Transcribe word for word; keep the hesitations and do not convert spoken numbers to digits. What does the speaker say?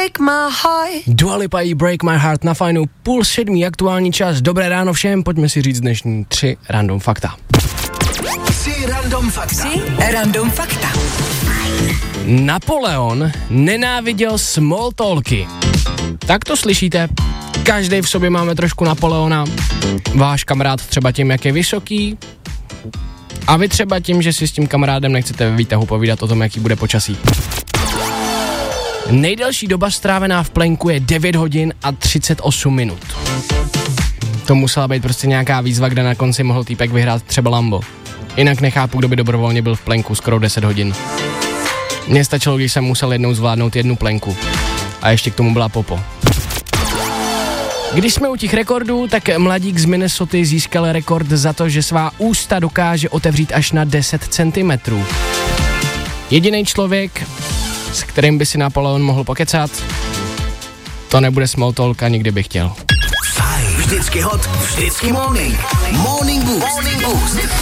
break my heart. Dua Lipa jí Break My Heart na Fajnu, půl sedmý aktuální čas. Dobré ráno všem, pojďme si říct dnešní tři random fakta. Tři random fakta. Tři random fakta. Napoleon nenáviděl small talky. Tak to slyšíte. Každý v sobě máme trošku Napoleona. Váš kamarád třeba tím, jak je vysoký. A vy třeba tím, že si s tím kamarádem nechcete ve výtahu povídat o tom, jaký bude počasí. Nejdelší doba strávená v plenku je devět hodin a třicet osm minut. To musela být prostě nějaká výzva, kde na konci mohl týpek vyhrát třeba Lambo. Jinak nechápu, kdo by dobrovolně byl v plenku skoro deset hodin. Mně stačilo, když jsem musel jednou zvládnout jednu plenku. A ještě k tomu byla popo. Když jsme u těch rekordů, tak mladík z Minnesoty získal rekord za to, že svá ústa dokáže otevřít až na deset centimetrů. Jediný člověk, s kterým by si Napoleon mohl pokecat, to nebude small talk a nikdy bych chtěl. Fajn. Vždycky hot, vždycky morning. Morning Boost. Morning Boost.